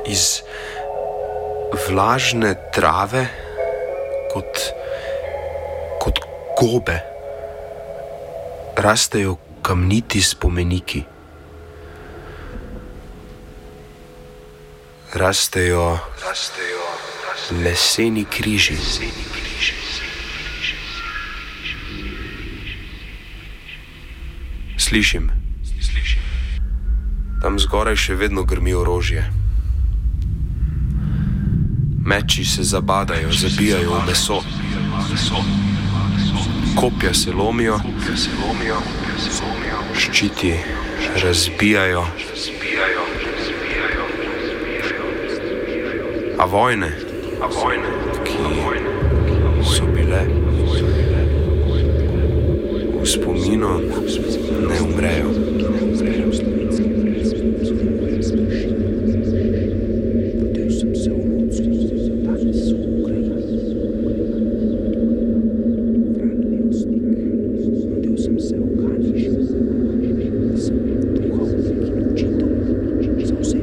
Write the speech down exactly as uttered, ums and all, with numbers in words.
Iz vlažne trave, kot, kot gobe, rastejo kamniti spomeniki. Rastejo, rastejo leseni križi. Slišim, tam zgoraj še vedno grmi orožje. Meči se zabadajo, zabijajo v meso. Kopja se lomijo, ščiti razbijajo. A vojne, ki so bile, v spominu ne umrejo.